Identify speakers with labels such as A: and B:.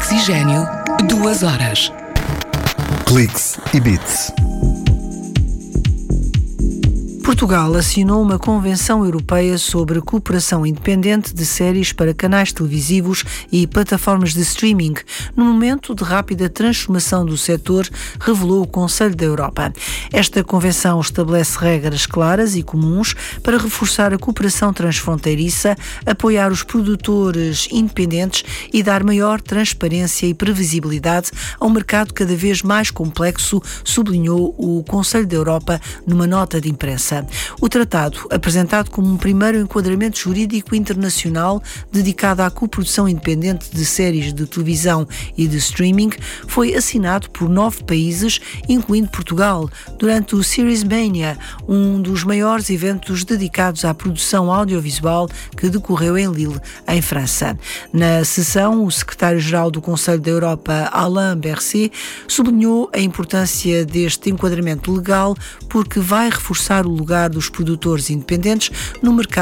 A: Oxigênio, 2 horas.
B: Cliques e Bits.
C: Portugal assinou uma Convenção Europeia sobre a cooperação independente de séries para canais televisivos e plataformas de streaming. No momento de rápida transformação do setor, revelou o Conselho da Europa. Esta Convenção estabelece regras claras e comuns para reforçar a cooperação transfronteiriça, apoiar os produtores independentes e dar maior transparência e previsibilidade a um mercado cada vez mais complexo, sublinhou o Conselho da Europa numa nota de imprensa. O tratado, apresentado como um primeiro enquadramento jurídico internacional dedicado à coprodução independente de séries de televisão e de streaming, foi assinado por 9 países, incluindo Portugal, durante o Series Mania, um dos maiores eventos dedicados à produção audiovisual que decorreu em Lille, em França. Na sessão, o secretário-geral do Conselho da Europa, Alain Berset, sublinhou a importância deste enquadramento legal porque vai reforçar o lugar dos produtores independentes no mercado